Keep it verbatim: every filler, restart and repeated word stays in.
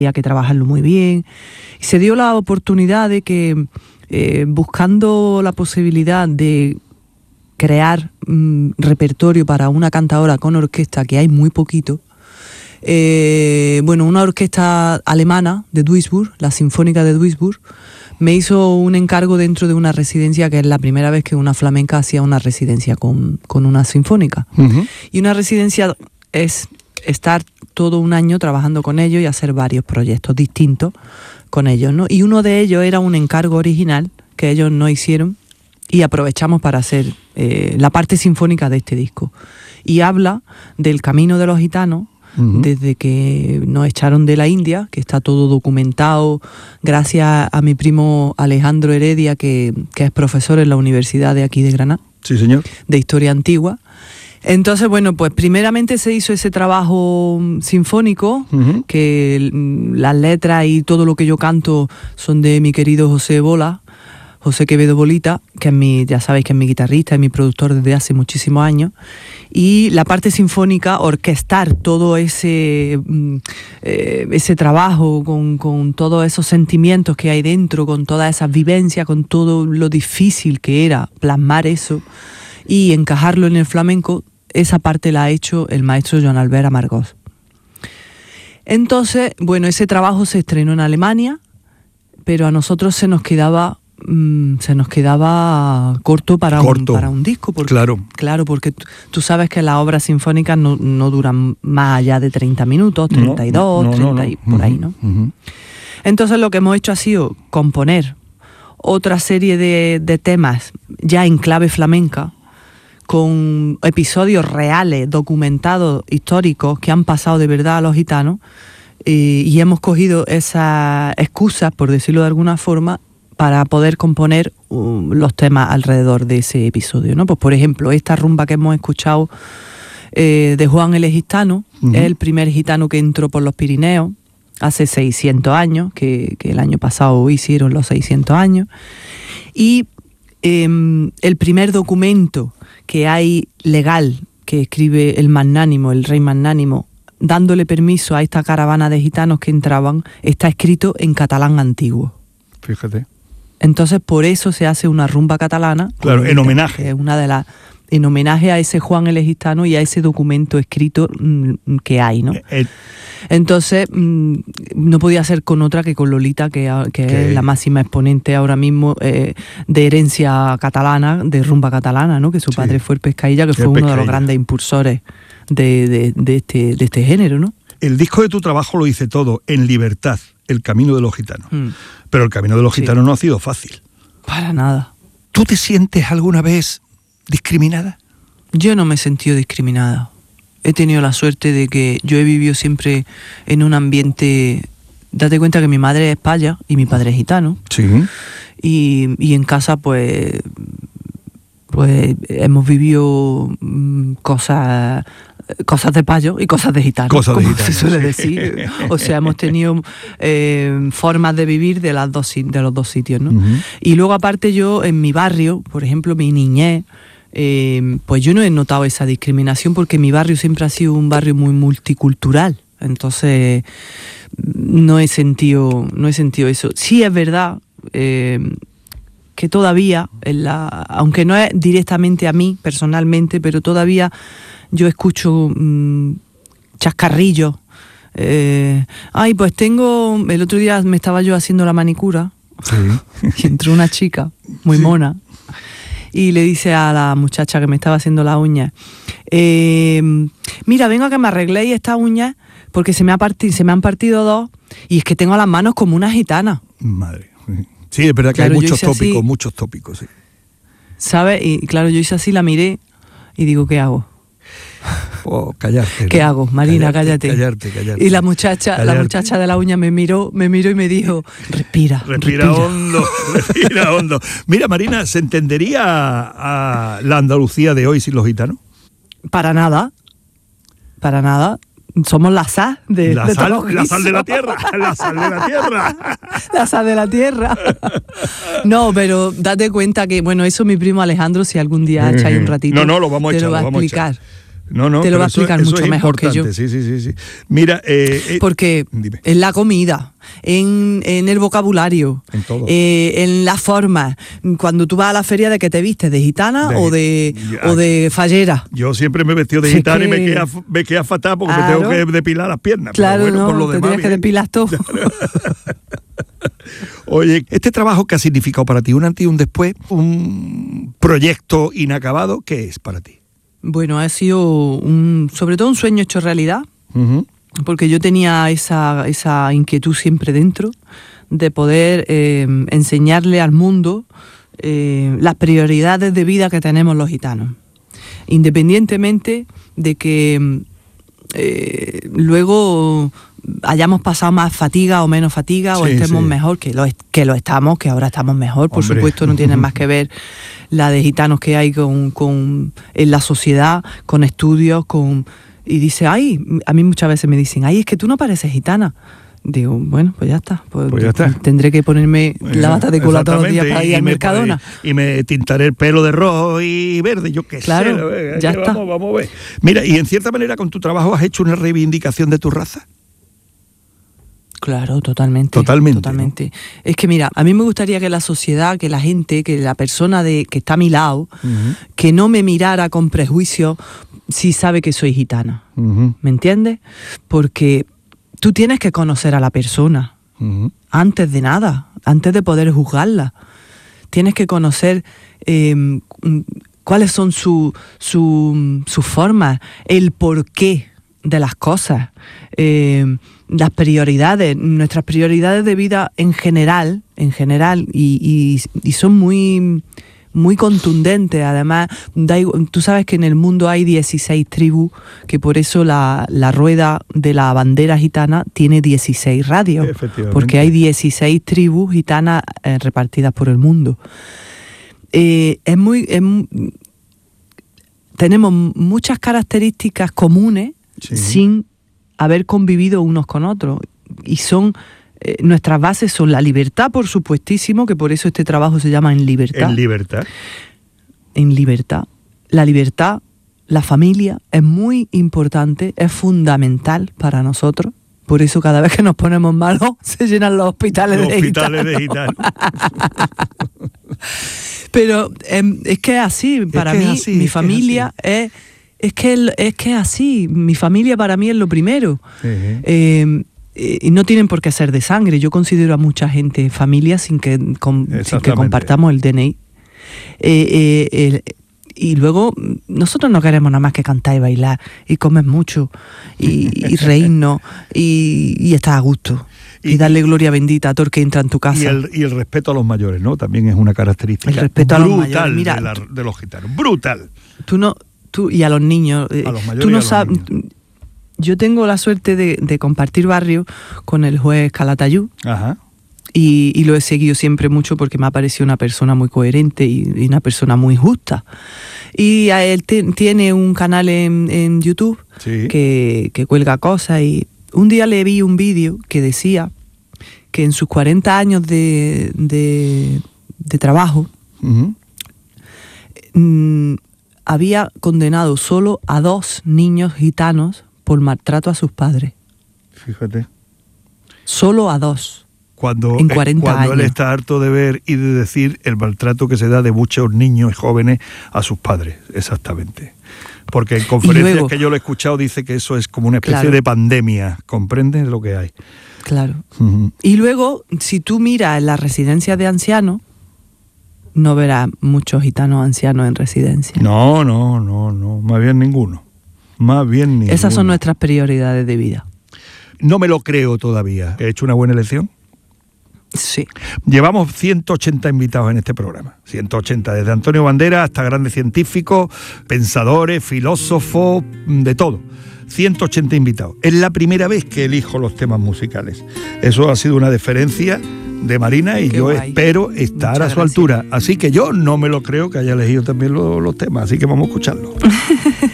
había que trabajarlo muy bien. Y se dio la oportunidad de que, eh, buscando la posibilidad de crear mm, repertorio para una cantadora con orquesta, que hay muy poquito, eh, bueno, una orquesta alemana de Duisburg, la Sinfónica de Duisburg, me hizo un encargo dentro de una residencia, que es la primera vez que una flamenca hacía una residencia con, con una sinfónica. Uh-huh. Y una residencia es estar todo un año trabajando con ellos y hacer varios proyectos distintos con ellos, ¿no? Y uno de ellos era un encargo original que ellos no hicieron y aprovechamos para hacer eh, la parte sinfónica de este disco. Y habla del camino de los gitanos, uh-huh, desde que nos echaron de la India, que está todo documentado gracias a mi primo Alejandro Heredia, que, que es profesor en la universidad de aquí de Granada. Sí, señor. De historia antigua. Entonces, bueno, pues primeramente se hizo ese trabajo sinfónico, uh-huh, que las letras y todo lo que yo canto son de mi querido José Bola, José Quevedo Bolita, que es mi, ya sabéis que es mi guitarrista y mi productor desde hace muchísimos años. Y la parte sinfónica, orquestar todo ese, eh, ese trabajo con, con todos esos sentimientos que hay dentro, con todas esas vivencias, con todo lo difícil que era plasmar eso y encajarlo en el flamenco, esa parte la ha hecho el maestro Joan Albert Amargós. Entonces, bueno, ese trabajo se estrenó en Alemania, pero a nosotros se nos quedaba mm, se nos quedaba corto para, corto. Un, para un disco. Porque, claro. Claro, porque tú, tú sabes que las obras sinfónicas no, no duran más allá de treinta minutos, treinta y dos, no, no, treinta, no, no. Y por uh-huh, ahí, ¿no? Uh-huh. Entonces lo que hemos hecho ha sido componer otra serie de, de temas ya en clave flamenca, con episodios reales, documentados, históricos, que han pasado de verdad a los gitanos, eh, y hemos cogido esas excusas, por decirlo de alguna forma, para poder componer uh, los temas alrededor de ese episodio, ¿no? Pues por ejemplo, esta rumba que hemos escuchado eh, de Juan el Gitano, uh-huh, es el primer gitano que entró por los Pirineos hace seiscientos años, que, que el año pasado hicieron los seiscientos años, y eh, el primer documento que hay legal que escribe el magnánimo, el rey magnánimo, dándole permiso a esta caravana de gitanos que entraban, está escrito en catalán antiguo. Fíjate. Entonces por eso se hace una rumba catalana. Claro, en homenaje. Es una de las en homenaje a ese Juan el Gitano y a ese documento escrito mmm, que hay, ¿no? Eh, Entonces mmm, no podía ser con otra que con Lolita, que, que es la máxima exponente ahora mismo eh, de herencia catalana, de rumba catalana, ¿no? Que su sí. padre fue el Pescailla, que fue el uno Pescailla. de los grandes impulsores de, de, de, este, de este género, ¿no? El disco de tu trabajo lo dice todo, En Libertad, el camino de los gitanos. Mm. Pero el camino de los sí. gitanos no ha sido fácil. Para nada. ¿Tú te sientes alguna vez discriminada? Yo no me he sentido discriminada. He tenido la suerte de que yo he vivido siempre en un ambiente... Date cuenta que mi madre es paya y mi padre es gitano. Sí. Y, y en casa, pues... Pues hemos vivido mmm, cosas... cosas de payo y cosas de gitano, cosas de como gitano, se suele sí. decir. O sea, hemos tenido eh, formas de vivir de, las dos, de los dos sitios, ¿no? Uh-huh. Y luego, aparte, yo en mi barrio, por ejemplo, mi niñez, eh, pues yo no he notado esa discriminación porque mi barrio siempre ha sido un barrio muy multicultural. Entonces, no he sentido, no he sentido eso. Sí es verdad eh, que todavía, en la, aunque no es directamente a mí personalmente, pero todavía yo escucho mmm, chascarrillos. Eh, ay, pues tengo... El otro día me estaba yo haciendo la manicura, sí. y entró una chica muy sí. mona y le dice a la muchacha que me estaba haciendo la uña, eh, mira, vengo a que me arregléis esta uña porque se me, ha partido, se me han partido dos y es que tengo las manos como una gitana. Madre. Sí, es verdad que claro, hay muchos tópicos, así, muchos tópicos, sí. ¿Sabes? Y claro, yo hice así, la miré y digo, ¿qué hago? Oh, callarte. ¿Qué ¿no? hago? Marina, callarte, cállate. Callarte, callarte. Y la muchacha, callarte. la muchacha de la uña me miró, me miró y me dijo, respira. Respira, respira. hondo, respira hondo. Mira, Marina, ¿se entendería a, a la Andalucía de hoy sin los gitanos? Para nada. Para nada. Somos la sal de, la, de sal, la sal de la tierra, la sal de la tierra. La sal de la tierra. No, pero date cuenta que, bueno, eso mi primo Alejandro, si algún día echáis un ratito, no, no, lo vamos a echar, te lo va lo a vamos explicar. A No, no, te lo va a eso- explicar eso mucho es mejor que yo. importante, Sí, sí, sí, sí. Mira, eh, eh, Porque dime. en la comida, en, en el vocabulario, En todo. eh, en la forma, cuando tú vas a la feria, ¿de qué te vistes? ¿De gitana De- o de Ya. o de fallera? Yo siempre me he vestido de Sí, gitano y me que- queda, me queda fatal porque Claro. me tengo que depilar las piernas. pero Claro, bueno, no, por lo te demás, tienes que bien. depilar todo. Oye, ¿este trabajo qué ha significado para ti? ¿Un antes y un después? ¿Un proyecto inacabado? ¿Qué es para ti? Bueno, ha sido un, sobre todo un sueño hecho realidad, Ujú. porque yo tenía esa, esa inquietud siempre dentro de poder eh, enseñarle al mundo eh, las prioridades de vida que tenemos los gitanos, independientemente de que eh, luego hayamos pasado más fatiga o menos fatiga, o Sí, estemos sí. mejor, que lo, est- que lo estamos, que ahora estamos mejor, por Hombre. supuesto, no tiene más que ver la de gitanos que hay con, con en la sociedad, con estudios, con y dice, ay, a mí muchas veces me dicen, ay, es que tú no pareces gitana. Digo, bueno, pues ya está, pues, Pues ya está. tendré que ponerme la bata de cola todos los días Exactamente, para ir y al me- Mercadona. Y me tintaré el pelo de rojo y verde, yo qué Claro, sé. venga, ya que está. Vamos, vamos a ver. Mira, y en cierta manera con tu trabajo has hecho una reivindicación de tu raza. Claro, totalmente. Totalmente, Totalmente. Es que mira, a mí me gustaría que la sociedad, que la gente, que la persona de que está a mi lado, Ujú. que no me mirara con prejuicio si sabe que soy gitana. Ujú, ¿Me entiendes? Porque tú tienes que conocer a la persona ujú. antes de nada, antes de poder juzgarla. Tienes que conocer eh, mm, cuáles son su, su, sus formas, el porqué de las cosas, eh, las prioridades, nuestras prioridades de vida en general, en general, y, y, y son muy, muy contundentes. Además, da igual, tú sabes que en el mundo hay dieciséis tribus, que por eso la, la rueda de la bandera gitana tiene dieciséis radios, Efectivamente. porque hay dieciséis tribus gitanas eh, repartidas por el mundo. Eh, es muy, es mu- tenemos muchas características comunes Sí. sin haber convivido unos con otros, y son eh, nuestras bases son la libertad, por supuestísimo, que por eso este trabajo se llama En Libertad. En libertad. En libertad. La libertad, la familia es muy importante, es fundamental para nosotros. Por eso cada vez que nos ponemos malos se llenan los hospitales Los de hospitales gitanos. de gitanos. Pero eh, es que es así, para que es mí, así, mi es que es familia es, es, que el- es que es así, mi familia para mí es lo primero. Sí. Eh, eh, y no tienen por qué ser de sangre. Yo considero a mucha gente familia sin que, con- sin que Exactamente. compartamos el D N I. Eh, eh, el- y luego nosotros no queremos nada más que cantar y bailar y comer mucho y, y reírnos y, y estar a gusto y, Y- darle gloria bendita a todo el que entra en tu casa. Y el, y el respeto a los mayores, ¿no? También es una característica El respeto a los brutal mayores. Mira, de, la- de los gitanos. Brutal. Tú no, tú y a los niños. eh, A los mayores tú y no a los sabes. niños. Yo tengo la suerte de, de compartir barrio con el juez Calatayud. Ajá. Y, y lo he seguido siempre mucho porque me ha parecido una persona muy coherente y, y una persona muy justa. Y a él te- tiene un canal en, en YouTube Sí. que, que cuelga cosas, y un día le vi un vídeo que decía que en sus cuarenta años de, de, de trabajo Ujú. mm, había condenado solo a dos niños gitanos por maltrato a sus padres. Fíjate. Solo a dos. Cuando, En eh, cuarenta cuando él años. está harto de ver y de decir el maltrato que se da de muchos niños y jóvenes a sus padres, exactamente. Porque en conferencias luego- que yo lo he escuchado dice que eso es como una especie Claro. de pandemia, ¿comprendes lo que hay? Claro. Ujú. Y luego, si tú miras en las residencias de ancianos, no verás muchos gitanos ancianos en residencia. No, no, no, no, más bien ninguno. Más bien ninguno. Esas son nuestras prioridades de vida. No me lo creo todavía. ¿He hecho una buena elección? Sí. Llevamos ciento ochenta invitados en este programa. ciento ochenta, desde Antonio Banderas hasta grandes científicos, pensadores, filósofos, de todo. ciento ochenta invitados. Es la primera vez que elijo los temas musicales. Eso ha sido una deferencia de Marina y Qué yo guay. espero estar Muchas a su gracias. altura. Así que yo no me lo creo que haya elegido también los, los temas. Así que vamos a escucharlos.